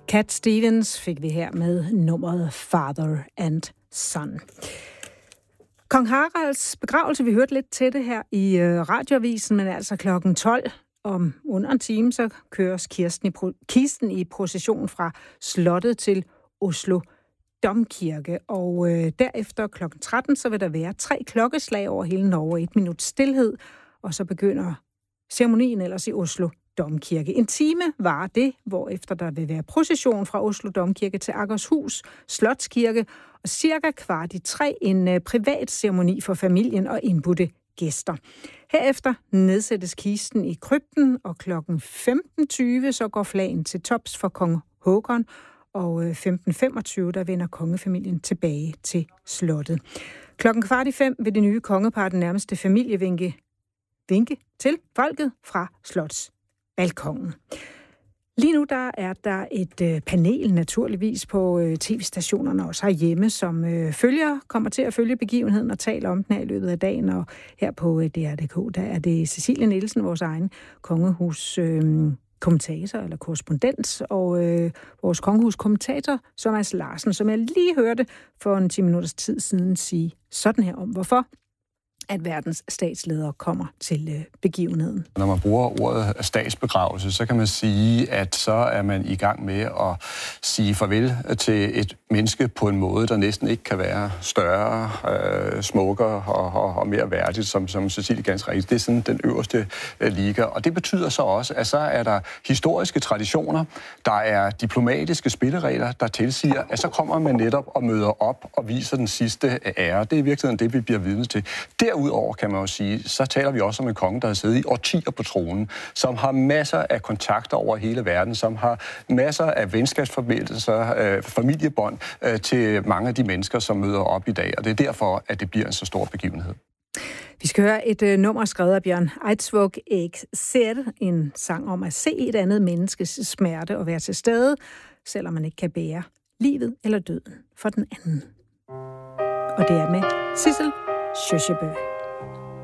Cat Stevens fik vi her med nummeret Father and Son. Kong Haralds begravelse, vi hørte lidt til det her i radioavisen, men altså klokken 12 om under en time, så køres kisten i procession fra slottet til Oslo Domkirke, og derefter klokken 13, så vil der være 3 klokkeslag over hele Norge og 1 minut stilhed, og så begynder ceremonien ellers i Oslo Domkirke. En time var det, hvorefter der vil være procession fra Oslo Domkirke til Akershus Slotskirke, og cirka 2:15 en privat ceremoni for familien og indbudte gæster. Herefter nedsættes kisten i krypten, og klokken 15:20 så går flagen til tops for kong Håkon, og 15:25 der vender kongefamilien tilbage til slottet. Klokken 4:15 vil det nye kongepar, den nærmeste familie, vinke til folket fra slotsbalkonen. Lige nu der er der et panel naturligvis på tv-stationerne også herhjemme, som kommer til at følge begivenheden og taler om den her i løbet af dagen. Og her på DR.dk, der er det Cecilie Nielsen, vores egen kongehus kommentator eller korrespondent, og vores kongehuskommentator, Thomas Larsen, som jeg lige hørte for en 10 minutters tid siden sige sådan her om, hvorfor at verdens statsledere kommer til begivenheden. Når man bruger ordet statsbegravelse, så kan man sige, at så er man i gang med at sige farvel til et menneske på en måde, der næsten ikke kan være større, smukkere og mere værdigt, som Cecilie ganske rigtigt. Det er sådan den øverste liga. Og det betyder så også, at så er der historiske traditioner, der er diplomatiske spilleregler, der tilsiger, at så kommer man netop og møder op og viser den sidste ære. Det er i virkeligheden det, vi bliver vidne til. Derudover kan man jo sige, så taler vi også om en konge, der har siddet i årtier på tronen, som har masser af kontakter over hele verden, som har masser af venskabsforbindelser, familiebånd til mange af de mennesker, som møder op i dag. Og det er derfor, at det bliver en så stor begivenhed. Vi skal høre et nummer skrevet af Bjørn Eidsvåg Ser, en sang om at se et andet menneskes smerte og være til stede, selvom man ikke kan bære livet eller døden for den anden. Og det er med Sissel Kyrkjebø.